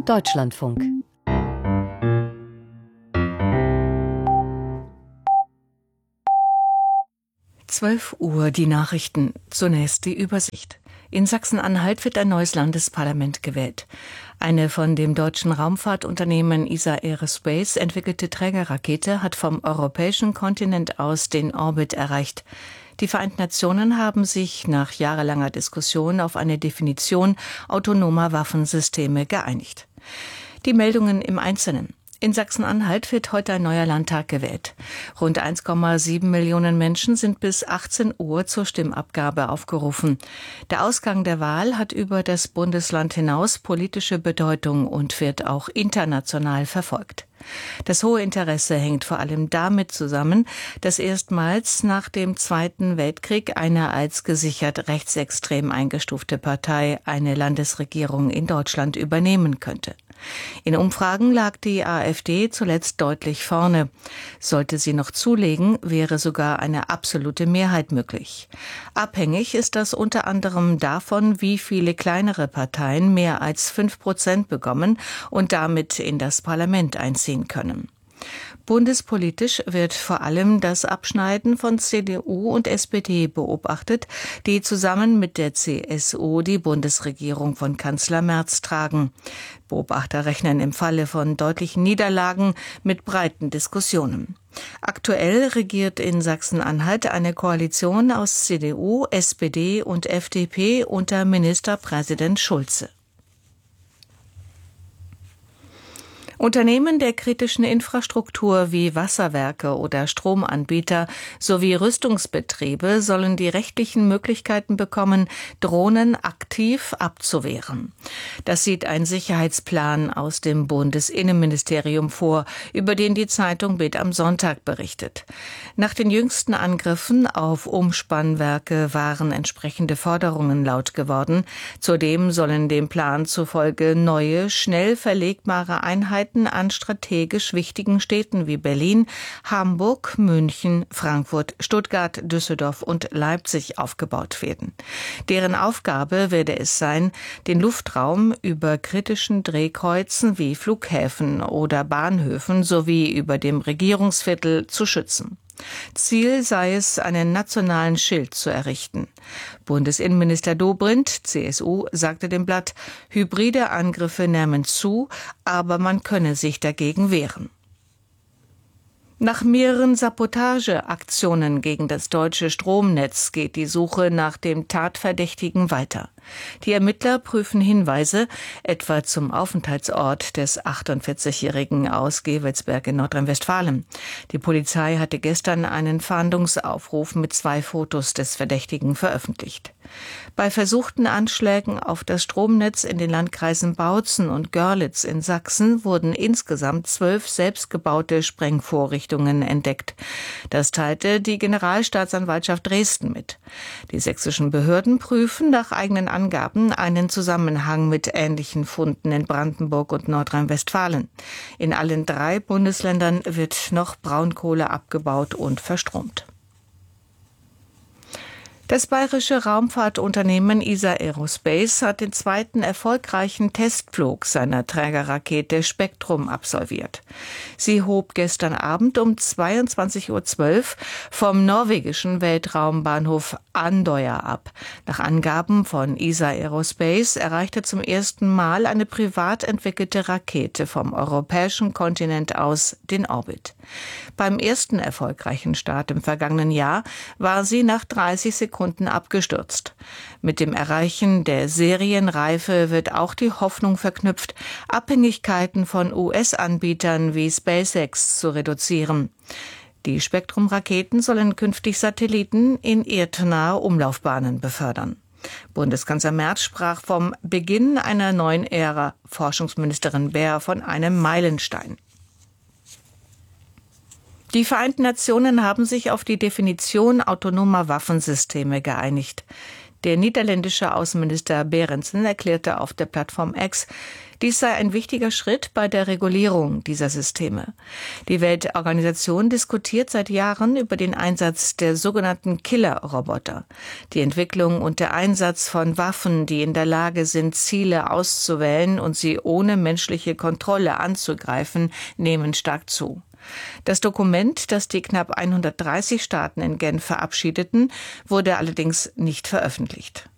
Deutschlandfunk. Uhr, die Nachrichten. Zunächst die Übersicht. In Sachsen-Anhalt wird ein neues Landesparlament gewählt. Eine von dem deutschen Raumfahrtunternehmen ESA Aerospace entwickelte Trägerrakete hat vom europäischen Kontinent aus den Orbit erreicht. Die Vereinten Nationen haben sich nach jahrelanger Diskussion auf eine Definition autonomer Waffensysteme geeinigt. Die Meldungen im Einzelnen. In Sachsen-Anhalt wird heute ein neuer Landtag gewählt. Rund 1,7 Millionen Menschen sind bis 18 Uhr zur Stimmabgabe aufgerufen. Der Ausgang der Wahl hat über das Bundesland hinaus politische Bedeutung und wird auch international verfolgt. Das hohe Interesse hängt vor allem damit zusammen, dass erstmals nach dem Zweiten Weltkrieg eine als gesichert rechtsextrem eingestufte Partei eine Landesregierung in Deutschland übernehmen könnte. In Umfragen lag die AfD zuletzt deutlich vorne. Sollte sie noch zulegen, wäre sogar eine absolute Mehrheit möglich. Abhängig ist das unter anderem davon, wie viele kleinere Parteien mehr als 5% bekommen und damit in das Parlament einziehen können. Bundespolitisch wird vor allem das Abschneiden von CDU und SPD beobachtet, die zusammen mit der CSU die Bundesregierung von Kanzler Merz tragen. Beobachter rechnen im Falle von deutlichen Niederlagen mit breiten Diskussionen. Aktuell regiert in Sachsen-Anhalt eine Koalition aus CDU, SPD und FDP unter Ministerpräsident Schulze. Unternehmen der kritischen Infrastruktur wie Wasserwerke oder Stromanbieter sowie Rüstungsbetriebe sollen die rechtlichen Möglichkeiten bekommen, Drohnen aktiv abzuwehren. Das sieht ein Sicherheitsplan aus dem Bundesinnenministerium vor, über den die Zeitung Bild am Sonntag berichtet. Nach den jüngsten Angriffen auf Umspannwerke waren entsprechende Forderungen laut geworden. Zudem sollen dem Plan zufolge neue, schnell verlegbare Einheiten an strategisch wichtigen Städten wie Berlin, Hamburg, München, Frankfurt, Stuttgart, Düsseldorf und Leipzig aufgebaut werden. Deren Aufgabe werde es sein, den Luftraum über kritischen Drehkreuzen wie Flughäfen oder Bahnhöfen sowie über dem Regierungsviertel zu schützen. Ziel sei es, einen nationalen Schild zu errichten. Bundesinnenminister Dobrindt, CSU, sagte dem Blatt, hybride Angriffe nähmen zu, aber man könne sich dagegen wehren. Nach mehreren Sabotageaktionen gegen das deutsche Stromnetz geht die Suche nach dem Tatverdächtigen weiter. Die Ermittler prüfen Hinweise, etwa zum Aufenthaltsort des 48-Jährigen aus Gevelsberg in Nordrhein-Westfalen. Die Polizei hatte gestern einen Fahndungsaufruf mit 2 Fotos des Verdächtigen veröffentlicht. Bei versuchten Anschlägen auf das Stromnetz in den Landkreisen Bautzen und Görlitz in Sachsen wurden insgesamt 12 selbstgebaute Sprengvorrichtungen entdeckt. Das teilte die Generalstaatsanwaltschaft Dresden mit. Die sächsischen Behörden prüfen nach eigenen Angaben einen Zusammenhang mit ähnlichen Funden in Brandenburg und Nordrhein-Westfalen. In allen 3 Bundesländern wird noch Braunkohle abgebaut und verstromt. Das bayerische Raumfahrtunternehmen ESA Aerospace hat den zweiten erfolgreichen Testflug seiner Trägerrakete Spektrum absolviert. Sie hob gestern Abend um 22:12 Uhr vom norwegischen Weltraumbahnhof Andøya ab. Nach Angaben von ESA Aerospace erreichte zum ersten Mal eine privat entwickelte Rakete vom europäischen Kontinent aus den Orbit. Beim ersten erfolgreichen Start im vergangenen Jahr war sie nach 30 Sekunden abgestürzt. Mit dem Erreichen der Serienreife wird auch die Hoffnung verknüpft, Abhängigkeiten von US-Anbietern wie SpaceX zu reduzieren. Die Spektrum-Raketen sollen künftig Satelliten in erdnahe Umlaufbahnen befördern. Bundeskanzler Merz sprach vom Beginn einer neuen Ära, Forschungsministerin Baer von einem Meilenstein. Die Vereinten Nationen haben sich auf die Definition autonomer Waffensysteme geeinigt. Der niederländische Außenminister Berendsen erklärte auf der Plattform X, dies sei ein wichtiger Schritt bei der Regulierung dieser Systeme. Die Weltorganisation diskutiert seit Jahren über den Einsatz der sogenannten Killer-Roboter. Die Entwicklung und der Einsatz von Waffen, die in der Lage sind, Ziele auszuwählen und sie ohne menschliche Kontrolle anzugreifen, nehmen stark zu. Das Dokument, das die knapp 130 Staaten in Genf verabschiedeten, wurde allerdings nicht veröffentlicht.